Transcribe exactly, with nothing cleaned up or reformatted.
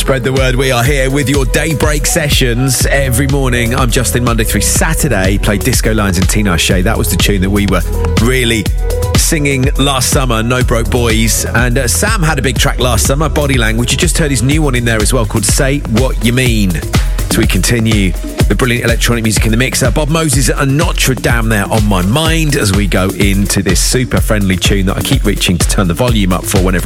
Spread the word. We are here with your daybreak sessions every morning. I'm Justin, Monday through Saturday. Played Disco Lines and Tinashe. That was the tune that we were really singing last summer, No Broke Boys. And uh, Sam had a big track last summer, Body Language. You just heard his new one in there as well, called Say What You Mean. So we continue the brilliant electronic music in the mixer. Bob Moses and Notre Dame there on my mind as we go into this super friendly tune that I keep reaching to turn the volume up for whenever